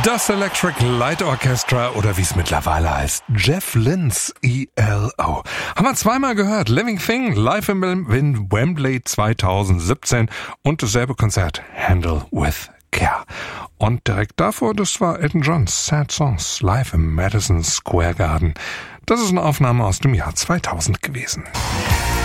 Das Electric Light Orchestra oder wie es mittlerweile heißt, Jeff Lynne's ELO. Haben wir zweimal gehört. Living Thing, live in Wembley 2017 und dasselbe Konzert, Handle with Care. Und direkt davor, das war Elton John's Sad Songs, live im Madison Square Garden. Das ist eine Aufnahme aus dem Jahr 2000 gewesen.